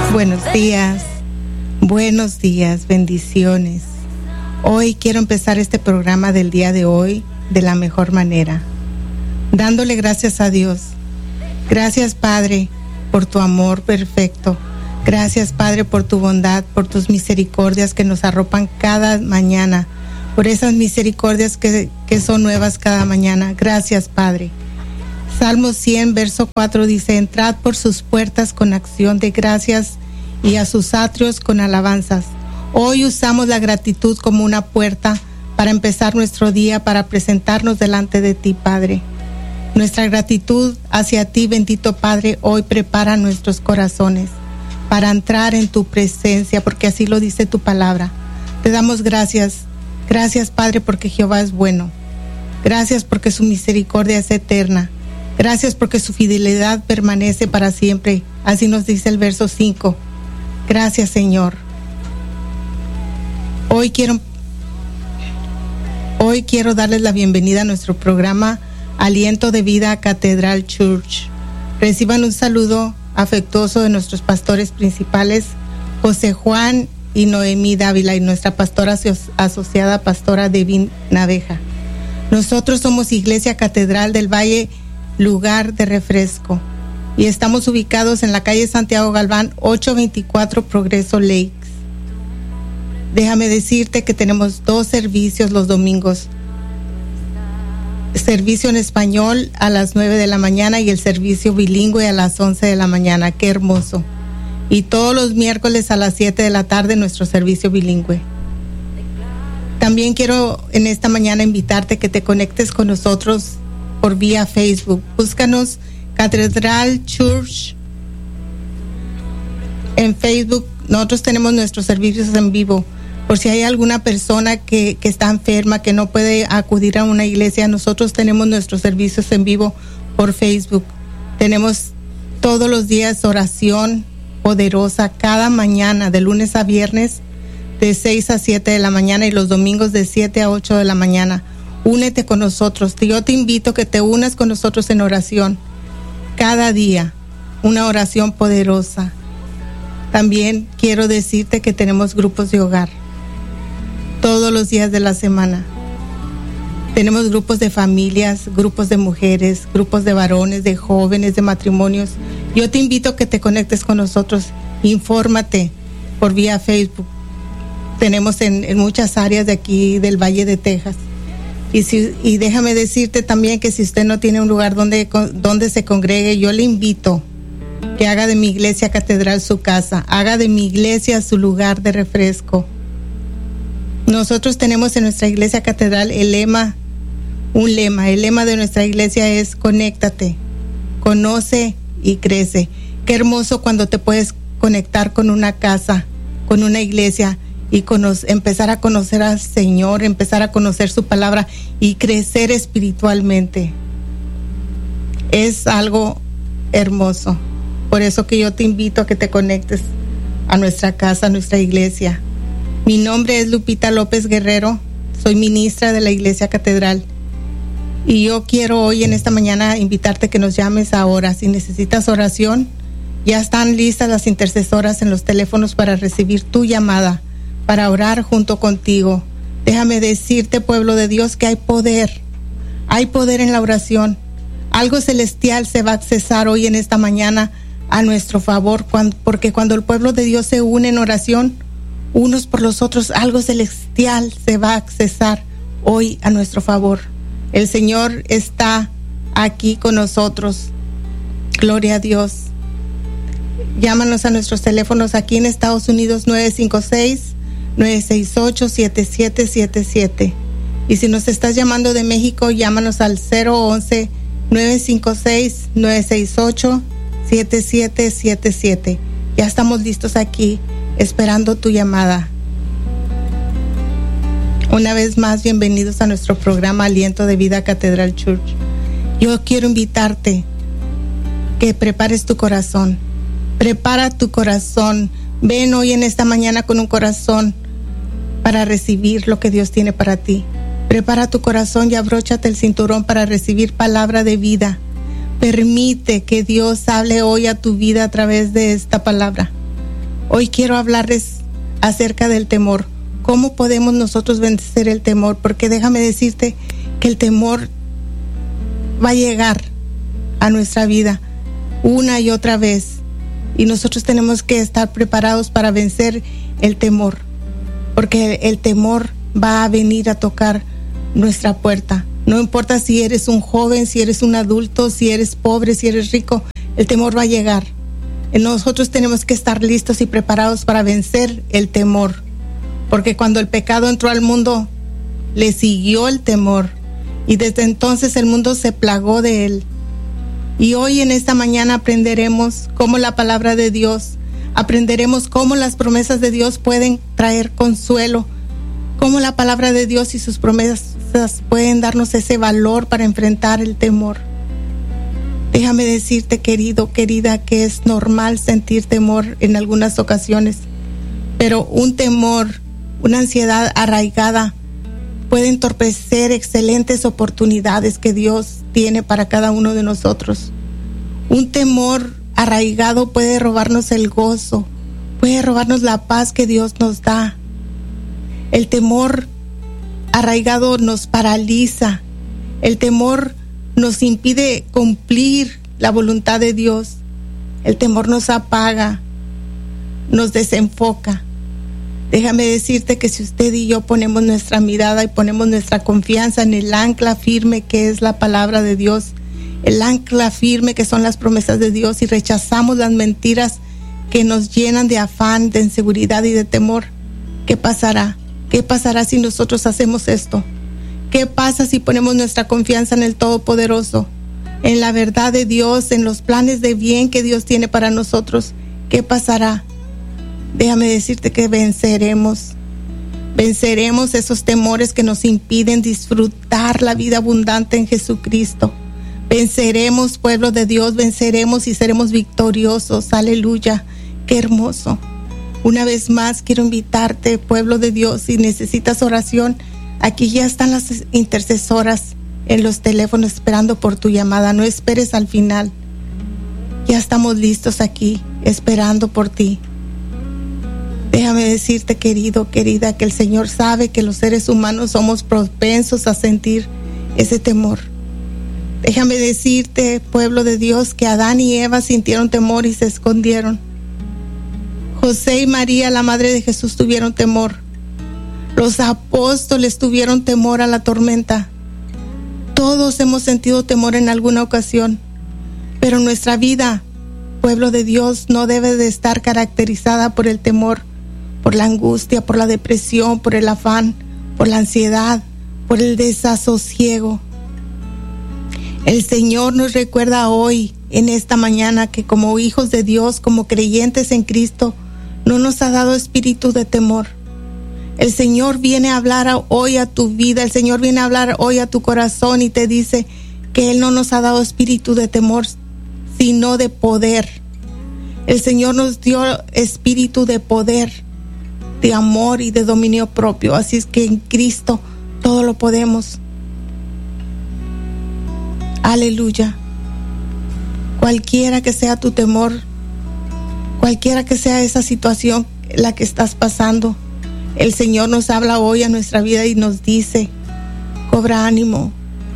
Buenos días, bendiciones. Hoy quiero empezar este programa del día de hoy de la mejor manera, dándole gracias a Dios. Gracias, Padre, por tu amor perfecto. Gracias, Padre, por tu bondad, por tus misericordias que nos arropan cada mañana, por esas misericordias que son nuevas cada mañana. Gracias, Padre. Salmo 100, verso 4 dice: entrad por sus puertas con acción de gracias y a sus atrios con alabanzas. Hoy usamos la gratitud como una puerta para empezar nuestro día, para presentarnos delante de ti, Padre. Nuestra gratitud hacia ti, bendito Padre, hoy prepara nuestros corazones para entrar en tu presencia, porque así lo dice tu palabra. Te damos gracias. Gracias, Padre, porque Jehová es bueno. Gracias porque su misericordia es eterna. Gracias porque su fidelidad permanece para siempre. Así nos dice el verso 5. Gracias, Señor. Hoy quiero darles la bienvenida a nuestro programa Aliento de Vida Catedral Church. Reciban un saludo afectuoso de nuestros pastores principales, José Juan y Noemí Dávila, y nuestra pastora asociada, pastora Devin Naveja. Nosotros somos Iglesia Catedral del Valle, lugar de refresco, y estamos ubicados en la calle Santiago Galván, 824 Progreso Lakes. Déjame decirte que tenemos 2 servicios los domingos: servicio en español a las 9 de la mañana y el servicio bilingüe a las 11 de la mañana. Qué hermoso. Y todos los miércoles a las 7 de la tarde nuestro servicio bilingüe. También quiero en esta mañana invitarte que te conectes con nosotros por vía Facebook. Búscanos Catedral Church en Facebook. Nosotros tenemos nuestros servicios en vivo. Por si hay alguna persona que está enferma, que no puede acudir a una iglesia, nosotros tenemos nuestros servicios en vivo por Facebook. Tenemos todos los días oración poderosa cada mañana, de lunes a viernes, de 6 a 7 de la mañana, y los domingos de 7 a 8 de la mañana. Únete con nosotros. Yo te invito a que te unas con nosotros en oración. Cada día, una oración poderosa. También quiero decirte que tenemos grupos de hogar todos los días de la semana. Tenemos grupos de familias, grupos de mujeres, grupos de varones, de jóvenes, de matrimonios. Yo te invito a que te conectes con nosotros. Infórmate por vía Facebook. Tenemos en muchas áreas de aquí del Valle de Texas. Y déjame decirte también que si usted no tiene un lugar donde se congregue, yo le invito que haga de mi iglesia catedral su casa, haga de mi iglesia su lugar de refresco. Nosotros tenemos en nuestra iglesia catedral el lema de nuestra iglesia es: conéctate, conoce y crece. Qué hermoso cuando te puedes conectar con una casa, con una iglesia, y empezar a conocer al Señor, empezar a conocer su palabra y crecer espiritualmente. Es algo hermoso. Por eso que yo te invito a que te conectes a nuestra casa, a nuestra iglesia. Mi nombre es Lupita López Guerrero, soy ministra de la Iglesia Catedral, y yo quiero hoy en esta mañana invitarte a que nos llames ahora. Si necesitas oración, ya están listas las intercesoras en los teléfonos para recibir tu llamada, para orar junto contigo. Déjame decirte, pueblo de Dios, que hay poder en la oración. Algo celestial se va a accesar hoy en esta mañana a nuestro favor, porque cuando el pueblo de Dios se une en oración, unos por los otros, algo celestial se va a accesar hoy a nuestro favor. El Señor está aquí con nosotros. Gloria a Dios. Llámanos a nuestros teléfonos aquí en Estados Unidos, 956-968-7777. Y si nos estás llamando de México, llámanos al 011-956-968-7777. Ya estamos listos aquí, esperando tu llamada. Una vez más, bienvenidos a nuestro programa Aliento de Vida Catedral Church. Yo quiero invitarte que prepares tu corazón. Prepara tu corazón. Ven hoy en esta mañana con un corazón para recibir lo que Dios tiene para ti. Prepara tu corazón y abróchate el cinturón para recibir palabra de vida. Permite que Dios hable hoy a tu vida a través de esta palabra. Hoy quiero hablarles acerca del temor. ¿Cómo podemos nosotros vencer el temor? Porque déjame decirte que el temor va a llegar a nuestra vida una y otra vez. Y nosotros tenemos que estar preparados para vencer el temor. Porque el temor va a venir a tocar nuestra puerta. No importa si eres un joven, si eres un adulto, si eres pobre, si eres rico, el temor va a llegar. Nosotros tenemos que estar listos y preparados para vencer el temor. Porque cuando el pecado entró al mundo, le siguió el temor. Y desde entonces el mundo se plagó de él. Y hoy en esta mañana aprenderemos cómo la palabra de Dios, aprenderemos cómo las promesas de Dios pueden traer consuelo, cómo la palabra de Dios y sus promesas pueden darnos ese valor para enfrentar el temor. Déjame decirte, querido, querida, que es normal sentir temor en algunas ocasiones, pero un temor, una ansiedad arraigada puede entorpecer excelentes oportunidades que Dios tiene para cada uno de nosotros. Un temor arraigado puede robarnos el gozo, puede robarnos la paz que Dios nos da. El temor arraigado nos paraliza. El temor nos impide cumplir la voluntad de Dios. El temor nos apaga, nos desenfoca. Déjame decirte que si usted y yo ponemos nuestra mirada y ponemos nuestra confianza en el ancla firme que es la palabra de Dios, el ancla firme que son las promesas de Dios, y rechazamos las mentiras que nos llenan de afán, de inseguridad y de temor, ¿qué pasará? ¿Qué pasará si nosotros hacemos esto? ¿Qué pasa si ponemos nuestra confianza en el Todopoderoso, en la verdad de Dios, en los planes de bien que Dios tiene para nosotros? ¿Qué pasará? Déjame decirte que venceremos esos temores que nos impiden disfrutar la vida abundante en Jesucristo. Venceremos, pueblo de Dios, venceremos y seremos victoriosos. Aleluya, qué hermoso. Una vez más quiero invitarte, pueblo de Dios, si necesitas oración, aquí ya están las intercesoras en los teléfonos esperando por tu llamada. No esperes al final. Ya estamos listos aquí, esperando por ti. Déjame decirte, querido, querida, que el Señor sabe que los seres humanos somos propensos a sentir ese temor. Déjame decirte, pueblo de Dios, que Adán y Eva sintieron temor y se escondieron. José y María, la madre de Jesús, tuvieron temor. Los apóstoles tuvieron temor a la tormenta. Todos hemos sentido temor en alguna ocasión, pero nuestra vida, pueblo de Dios, no debe de estar caracterizada por el temor, por la angustia, por la depresión, por el afán, por la ansiedad, por el desasosiego. El Señor nos recuerda hoy, en esta mañana, que como hijos de Dios, como creyentes en Cristo, no nos ha dado espíritu de temor. El Señor viene a hablar hoy a tu vida, el Señor viene a hablar hoy a tu corazón y te dice que Él no nos ha dado espíritu de temor, sino de poder. El Señor nos dio espíritu de poder, de amor y de dominio propio. Así es que en Cristo todo lo podemos. Aleluya. Cualquiera que sea tu temor, cualquiera que sea esa situación la que estás pasando, el Señor nos habla hoy a nuestra vida y nos dice: cobra ánimo,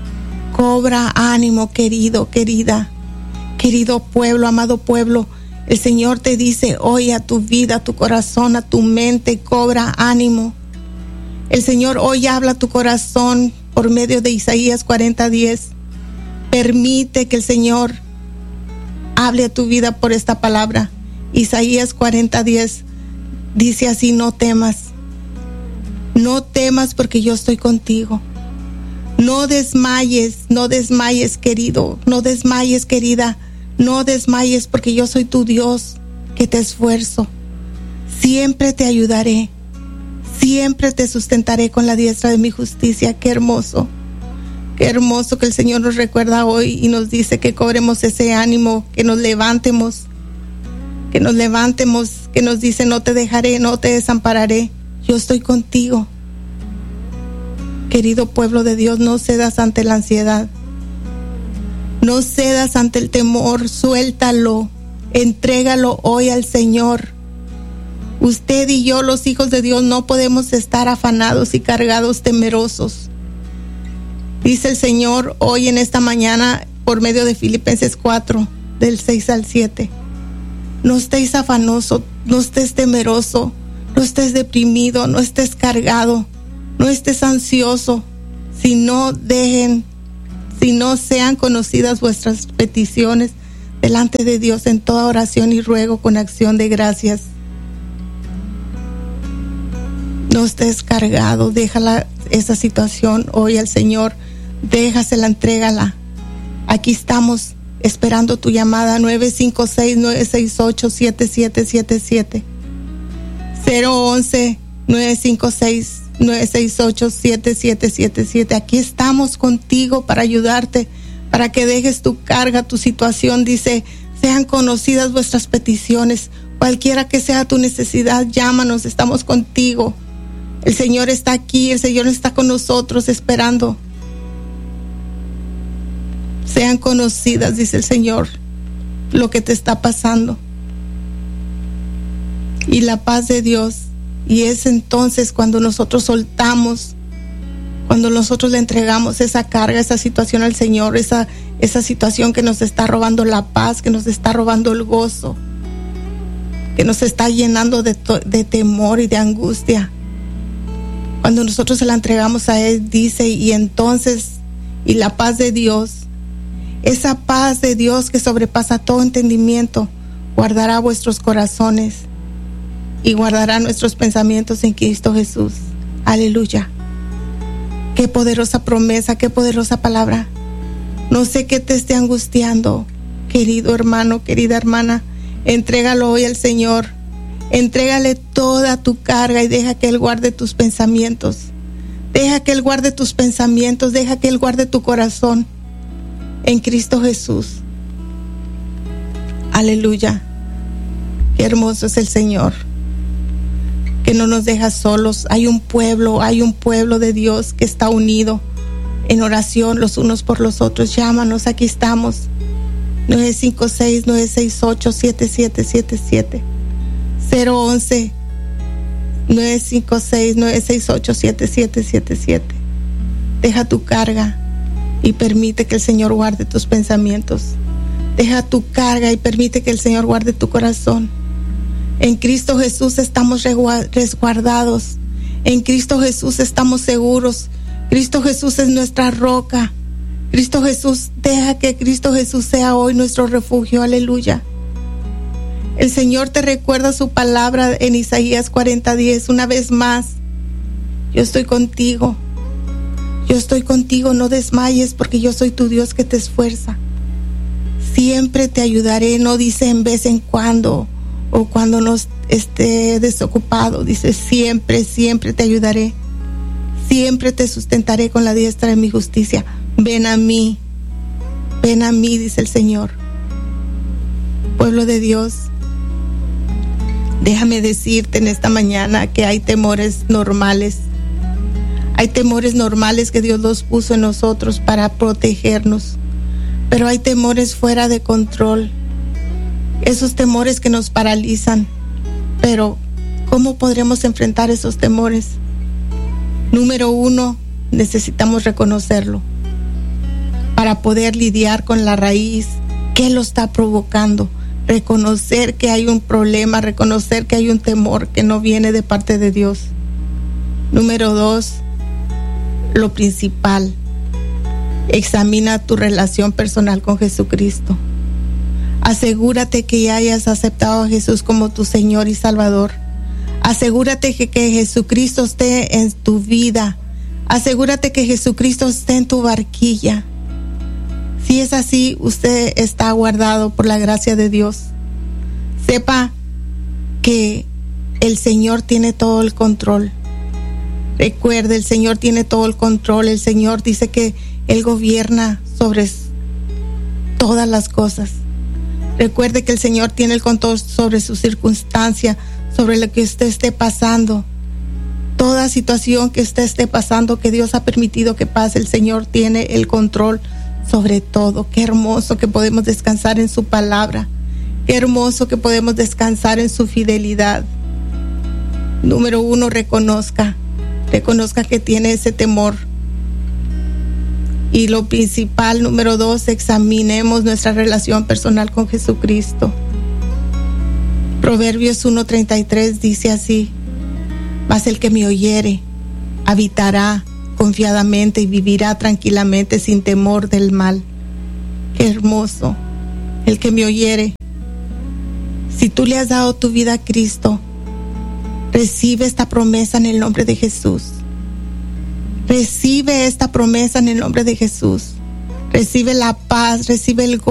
querido, querida, querido pueblo, amado pueblo. El Señor te dice hoy a tu vida, a tu corazón, a tu mente: cobra ánimo. El Señor hoy habla a tu corazón por medio de Isaías 40:10. Permite que el Señor hable a tu vida por esta palabra. Isaías 40:10 dice así: no temas porque yo estoy contigo. No desmayes, querido, no desmayes, querida, no desmayes, porque yo soy tu Dios, que te esfuerzo. Siempre te ayudaré, siempre te sustentaré con la diestra de mi justicia. Qué hermoso que el Señor nos recuerda hoy y nos dice que cobremos ese ánimo, que nos levantemos, que nos dice: no te dejaré, no te desampararé, yo estoy contigo. Querido pueblo de Dios, no cedas ante la ansiedad, no cedas ante el temor, suéltalo, entrégalo hoy al Señor. Usted y yo, los hijos de Dios, no podemos estar afanados y cargados, temerosos. Dice el Señor hoy en esta mañana por medio de Filipenses 4, del 6 al 7. No estés afanoso, no estés temeroso, no estés deprimido, no estés cargado, no estés ansioso, si no sean conocidas vuestras peticiones delante de Dios en toda oración y ruego con acción de gracias. No estés cargado, déjala esa situación hoy al Señor, déjasela, entrégala. Aquí estamos esperando tu llamada. 956-968-7777 011-956-968-7777. Aquí estamos contigo para ayudarte, para que dejes tu carga, tu situación. Dice, sean conocidas vuestras peticiones, cualquiera que sea tu necesidad, llámanos, estamos contigo. El Señor está aquí, el Señor está con nosotros esperando. Sean conocidas, dice el Señor, lo que te está pasando. Y la paz de Dios. Y es entonces cuando nosotros soltamos, cuando nosotros le entregamos esa carga, esa situación al Señor, esa situación que nos está robando la paz, que nos está robando el gozo, que nos está llenando de temor y de angustia. Cuando nosotros se la entregamos a Él, dice, y entonces, y la paz de Dios, esa paz de Dios que sobrepasa todo entendimiento, guardará vuestros corazones y guardará nuestros pensamientos en Cristo Jesús. Aleluya. Qué poderosa promesa, qué poderosa palabra. No sé qué te esté angustiando, querido hermano, querida hermana. Entrégalo hoy al Señor. Entrégale toda tu carga y deja que Él guarde tus pensamientos. Deja que Él guarde tus pensamientos, deja que Él guarde tu corazón en Cristo Jesús. Aleluya. Qué hermoso es el Señor, que no nos deja solos. Hay un pueblo de Dios que está unido en oración los unos por los otros. Llámanos, aquí estamos. 956-968-7777 011-956-968-7777. Deja tu carga y permite que el Señor guarde tus pensamientos. Deja tu carga y permite que el Señor guarde tu corazón. En Cristo Jesús estamos resguardados. En Cristo Jesús estamos seguros. Cristo Jesús es nuestra roca. Cristo Jesús, deja que Cristo Jesús sea hoy nuestro refugio. Aleluya. El Señor te recuerda su palabra en Isaías 40:10. Una vez más, yo estoy contigo. Yo estoy contigo, no desmayes, porque yo soy tu Dios que te esfuerza. Siempre te ayudaré, no dice en vez en cuando o cuando no esté desocupado. Dice siempre, siempre te ayudaré. Siempre te sustentaré con la diestra de mi justicia. Ven a mí, dice el Señor. Pueblo de Dios, déjame decirte en esta mañana que hay temores normales. Hay temores normales que Dios los puso en nosotros para protegernos. Pero hay temores fuera de control. Esos temores que nos paralizan. Pero, ¿cómo podremos enfrentar esos temores? Número 1, necesitamos reconocerlo. Para poder lidiar con la raíz, ¿qué lo está provocando? Reconocer que hay un problema, reconocer que hay un temor que no viene de parte de Dios. Número 2, lo principal, examina tu relación personal con Jesucristo. Asegúrate que ya hayas aceptado a Jesús como tu Señor y Salvador. Asegúrate que Jesucristo esté en tu vida. Asegúrate que Jesucristo esté en tu barquilla. Si es así, usted está guardado por la gracia de Dios. Sepa que el Señor tiene todo el control. Recuerde, el Señor tiene todo el control. El Señor dice que Él gobierna sobre todas las cosas. Recuerde que el Señor tiene el control sobre su circunstancia, sobre lo que usted esté pasando. Toda situación que usted esté pasando, que Dios ha permitido que pase, el Señor tiene el control sobre todo. Qué hermoso que podemos descansar en su palabra. Qué hermoso que podemos descansar en su fidelidad. Número 1, reconozca que tiene ese temor. Y lo principal, número 2, examinemos nuestra relación personal con Jesucristo. Proverbios 1:33 dice así: mas el que me oyere habitará confiadamente y vivirá tranquilamente sin temor del mal. Qué hermoso, el que me oyere. Si tú le has dado tu vida a Cristo, recibe esta promesa en el nombre de Jesús. Recibe esta promesa en el nombre de Jesús. Recibe la paz, recibe el gozo.